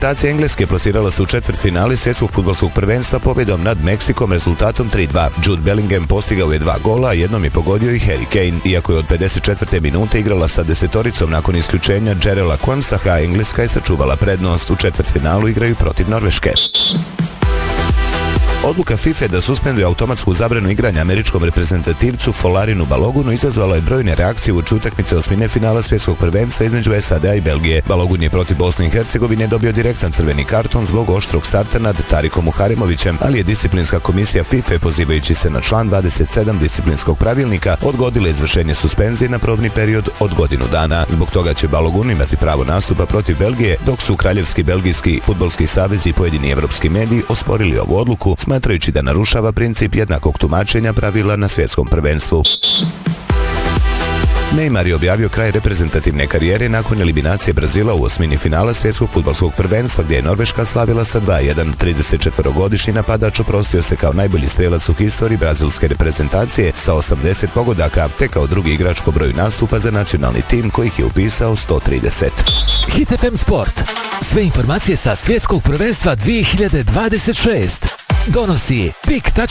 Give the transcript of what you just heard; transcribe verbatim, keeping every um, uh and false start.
Reprezentacija Engleske plasirala se u četvrtfinali svjetskog fudbalskog prvenstva pobjedom nad Meksikom rezultatom tri dva. Jude Bellingham postigao je dva gola, a jednom je pogodio i Harry Kane. Iako je od pedeset četvrte minute igrala sa desetoricom nakon isključenja Jarrella Quansaha, Engleska je sačuvala prednost. U četvrtfinalu igraju protiv Norveške. Odluka FIFA da suspenduje automatsku zabranu igranja američkom reprezentativcu Folarinu Balogunu izazvala je brojne reakcije uoči utakmice osmine finala svjetskog prvenstva između S A D-a i Belgije. Balogun je protiv Bosne i Hercegovine dobio direktan crveni karton zbog oštrog starta nad Tarikom Muharemovićem, ali je disciplinska komisija FIFA, pozivajući se na član dvadeset sedam disciplinskog pravilnika, odgodila izvršenje suspenzije na probni period od godinu dana. Zbog toga će Balogun imati pravo nastupa protiv Belgije, dok su Kraljevski belgijski fudbalski savez i pojedini evropski mediji osporili ovu odluku, smatrajući da narušava princip jednakog tumačenja pravila na svjetskom prvenstvu. Neymar je objavio kraj reprezentativne karijere nakon eliminacije Brazila u osmini finala svjetskog fudbalskog prvenstva, gdje je Norveška slavila sa dva jedan. tridesetčetvorogodišnji napadač oprostio se kao najbolji strelac u historiji brazilske reprezentacije sa osamdeset pogodaka, te kao drugi igrač po broju nastupa za nacionalni tim, kojih je upisao sto trideset. Hit F M Sport. Sve informacije sa svjetskog prvenstva dvije hiljade dvadeset šest. Donosi Pik tačka